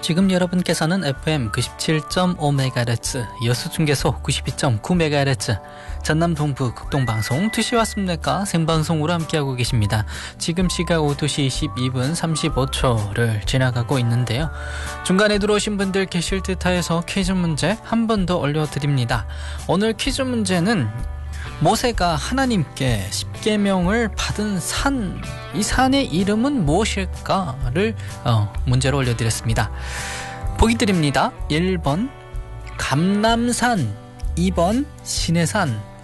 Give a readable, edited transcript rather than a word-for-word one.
지금 여러분께서는 FM 97.5MHz, 여수중계소 92.9MHz, 전남 동부 극동방송 2시와 숲내과 생방송으로 함께하고 계십니다. 지금 시각 오후 2시 22분 35초를 지나가고 있는데요. 중간에 들어오신 분들 계실 듯하여서 퀴즈 문제 한 번 더 올려드립니다. 오늘 퀴즈 문제는 모세가 하나님께 십계명을 받은 산, 이 산의 이름은 무엇일까를 문제로 올려드렸습니다. 보기 드립니다. 1번 감람산, 2번 신해산,